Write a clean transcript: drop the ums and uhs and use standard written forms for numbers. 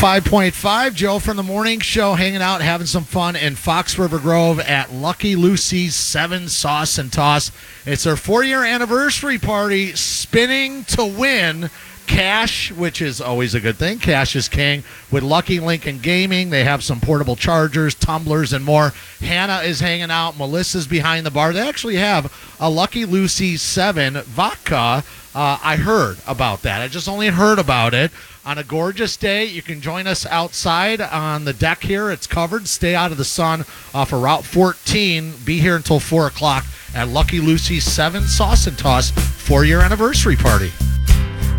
105.5, Joe from the morning show, hanging out, having some fun in Fox River Grove at Lucky Lucy's 7 Sauce and Toss. It's their 4-year anniversary party, spinning to win cash, which is always a good thing. Cash is king with Lucky Lincoln Gaming. They have some portable chargers, tumblers, and more. Hannah is hanging out. Melissa's behind the bar. They actually have a Lucky Lucy 7 vodka. I heard about that. I just only heard about it. On a gorgeous day, you can join us outside on the deck here. It's covered. Stay out of the sun off of Route 14. Be here until 4 o'clock at Lucky Lucy's 7 Sauce and Toss 4-year anniversary party.